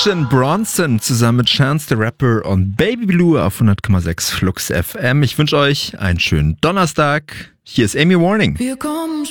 Action Bronson zusammen mit Chance the Rapper und Baby Blue auf 100,6 Flux FM. Ich wünsche euch einen schönen Donnerstag. Hier ist Amy Warning. Wir kommen